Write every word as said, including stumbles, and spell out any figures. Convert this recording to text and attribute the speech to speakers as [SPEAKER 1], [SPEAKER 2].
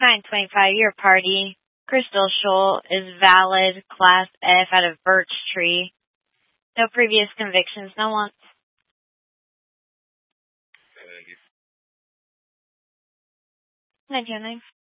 [SPEAKER 1] nine twenty-five, your party. Crystal Shoal is valid, Class F out of Birch Tree. No previous convictions, no wants.
[SPEAKER 2] Thank you.
[SPEAKER 1] nine two nine.